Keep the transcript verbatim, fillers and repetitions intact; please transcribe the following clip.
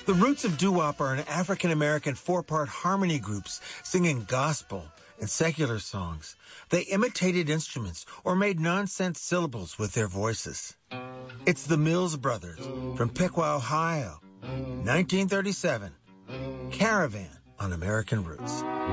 The roots of doo-wop are an African-American four-part harmony groups singing gospel and secular songs. They imitated instruments or made nonsense syllables with their voices. It's the Mills Brothers from Piqua, Ohio, nineteen thirty-seven. Caravan on American Roots.